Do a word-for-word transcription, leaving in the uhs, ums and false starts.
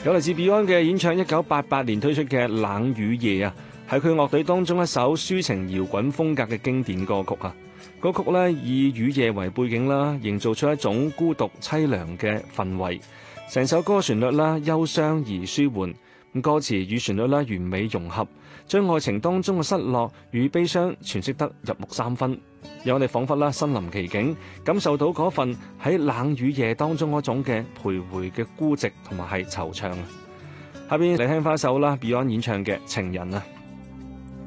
有嚟自 Beyond 嘅演唱，一九八八年推出嘅《冷雨夜》啊，係佢樂隊當中一首抒情搖滾風格嘅經典歌曲啊。歌曲咧以雨夜為背景啦，營造出一種孤獨凄涼嘅氛圍。成首歌旋律啦憂傷而舒緩，咁歌詞與旋律啦完美融合，將愛情當中嘅失落與悲傷詮釋得入木三分，讓我哋彷彿啦身臨其境，感受到嗰份喺冷雨夜當中嗰種嘅徘徊嘅孤寂同埋係惆悵啊！下邊嚟聽翻一首啦 Beyond 演唱嘅《情人》啊。